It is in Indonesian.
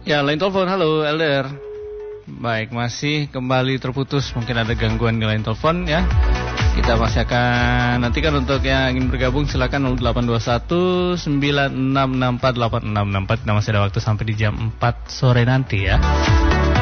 Ya, line telepon. Halo, Elder. Baik, masih kembali terputus. Mungkin ada gangguan di line telepon ya. Kita masih akan nantikan untuk yang ingin bergabung silakan 0821 9664 8664. Kita masih ada waktu sampai di jam 4 sore nanti ya.